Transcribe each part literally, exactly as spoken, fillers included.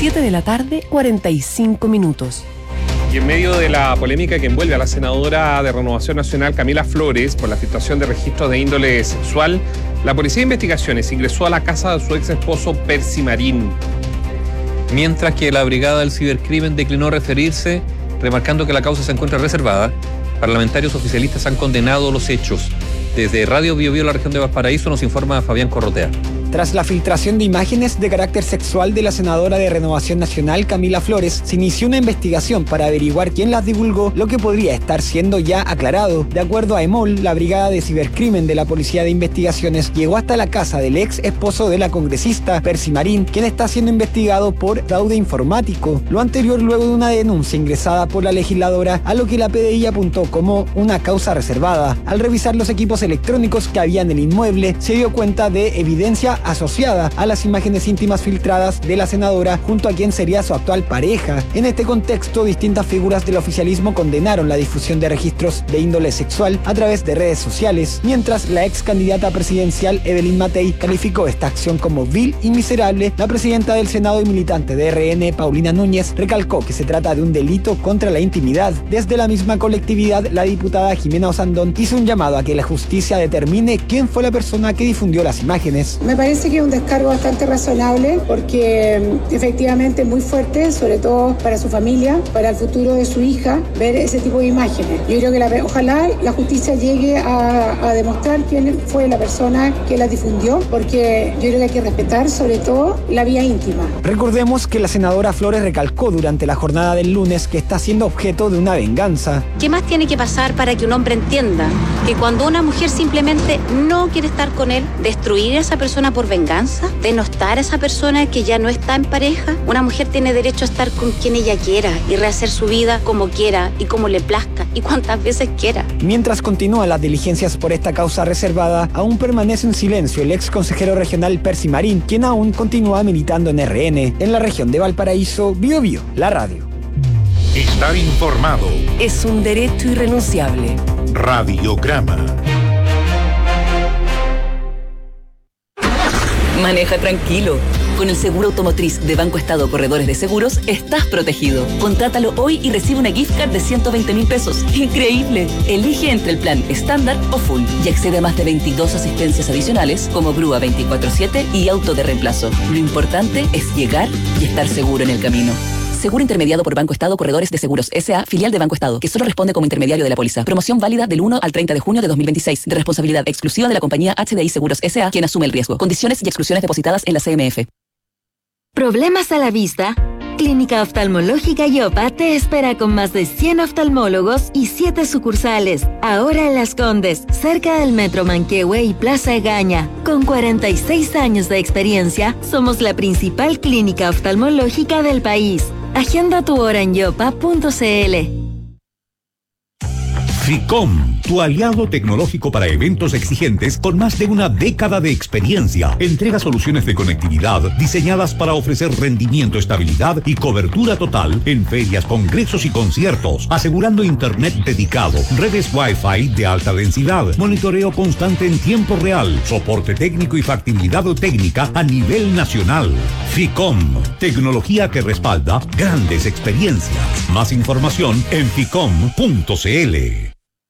siete de la tarde, cuarenta y cinco minutos. Y en medio de la polémica que envuelve a la senadora de Renovación Nacional, Camila Flores, por la filtración de registros de índole sexual, la Policía de Investigaciones ingresó a la casa de su ex esposo Percy Marín. Mientras que la Brigada del Cibercrimen declinó referirse, remarcando que la causa se encuentra reservada, parlamentarios oficialistas han condenado los hechos. Desde Radio Bio Bio, la región de Valparaíso, nos informa Fabián Corrotea. Tras la filtración de imágenes de carácter sexual de la senadora de Renovación Nacional, Camila Flores, se inició una investigación para averiguar quién las divulgó, lo que podría estar siendo ya aclarado. De acuerdo a EMOL, la Brigada de Cibercrimen de la Policía de Investigaciones llegó hasta la casa del ex esposo de la congresista, Percy Marín, quien está siendo investigado por fraude informático. Lo anterior luego de una denuncia ingresada por la legisladora, a lo que la P D I apuntó como una causa reservada. Al revisar los equipos electrónicos que había en el inmueble, se dio cuenta de evidencia asociada a las imágenes íntimas filtradas de la senadora junto a quien sería su actual pareja. En este contexto, distintas figuras del oficialismo condenaron la difusión de registros de índole sexual a través de redes sociales, mientras la ex candidata presidencial Evelyn Matei calificó esta acción como vil y miserable. La presidenta del Senado y militante de R N, Paulina Núñez, recalcó que se trata de un delito contra la intimidad. Desde la misma colectividad, la diputada Jimena Osandón hizo un llamado a que la justicia determine quién fue la persona que difundió las imágenes. Me parece que es un descargo bastante razonable porque efectivamente es muy fuerte, sobre todo para su familia, para el futuro de su hija, ver ese tipo de imágenes. Yo creo que la, ojalá la justicia llegue a, a demostrar quién fue la persona que las difundió, porque yo creo que hay que respetar sobre todo la vida íntima. Recordemos que la senadora Flores recalcó durante la jornada del lunes que está siendo objeto de una venganza. ¿Qué más tiene que pasar para que un hombre entienda que cuando una mujer simplemente no quiere estar con él, destruir a esa persona por venganza, denostar a esa persona que ya no está en pareja? Una mujer tiene derecho a estar con quien ella quiera y rehacer su vida como quiera y como le plazca y cuantas veces quiera. Mientras continúan las diligencias por esta causa reservada, aún permanece en silencio el ex consejero regional Percy Marín, quien aún continúa militando en R N. En la región de Valparaíso, Bio Bio, la radio. Estar informado Es un derecho irrenunciable. Radiograma. Maneja tranquilo. Con el seguro automotriz de Banco Estado Corredores de Seguros, estás protegido. Contrátalo hoy y recibe una gift card de ciento veinte mil pesos. ¡Increíble! Elige entre el plan estándar o full y accede a más de veintidós asistencias adicionales como grúa veinticuatro siete y auto de reemplazo. Lo importante es llegar y estar seguro en el camino. Seguro intermediado por Banco Estado Corredores de Seguros S A, filial de Banco Estado, que solo responde como intermediario de la póliza. Promoción válida del uno al treinta de junio de dos mil veintiséis, de responsabilidad exclusiva de la compañía H D I Seguros S A, quien asume el riesgo. Condiciones y exclusiones depositadas en la C M F. ¿Problemas a la vista? Clínica Oftalmológica Yopa te espera con más de cien oftalmólogos y siete sucursales. Ahora en Las Condes, cerca del Metro Manquehue y Plaza Egaña. Con cuarenta y seis años de experiencia, somos la principal clínica oftalmológica del país. Agenda tu hora en yopa punto c l. FICOM, tu aliado tecnológico para eventos exigentes con más de una década de experiencia. Entrega soluciones de conectividad diseñadas para ofrecer rendimiento, estabilidad y cobertura total en ferias, congresos y conciertos, asegurando internet dedicado, redes Wi-Fi de alta densidad, monitoreo constante en tiempo real, soporte técnico y factibilidad técnica a nivel nacional. FICOM, tecnología que respalda grandes experiencias. Más información en ficom punto c l.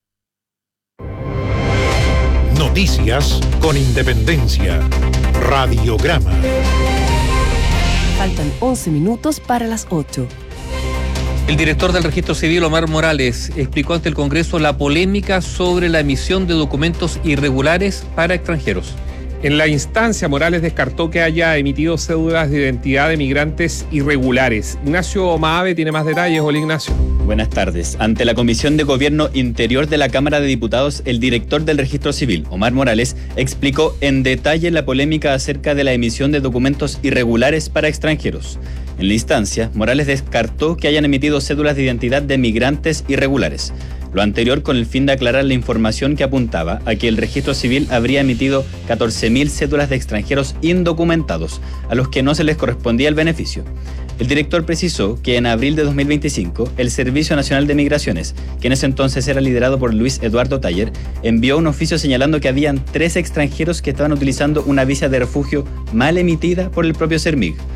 Noticias con independencia. Radiograma. Faltan once minutos para las ocho. El director del Registro Civil, Omar Morales, explicó ante el Congreso la polémica sobre la emisión de documentos irregulares para extranjeros. En la instancia, Morales descartó que haya emitido cédulas de identidad de migrantes irregulares. Ignacio Maave tiene más detalles. Hola, Ignacio. Buenas tardes. Ante la Comisión de Gobierno Interior de la Cámara de Diputados, el director del Registro Civil, Omar Morales, explicó en detalle la polémica acerca de la emisión de documentos irregulares para extranjeros. En la instancia, Morales descartó que hayan emitido cédulas de identidad de migrantes irregulares. Lo anterior con el fin de aclarar la información que apuntaba a que el Registro Civil habría emitido catorce mil cédulas de extranjeros indocumentados, a los que no se les correspondía el beneficio. El director precisó que en abril de dos mil veinticinco, el Servicio Nacional de Migraciones, que en ese entonces era liderado por Luis Eduardo Taller, envió un oficio señalando que habían tres extranjeros que estaban utilizando una visa de refugio mal emitida por el propio CERMIG.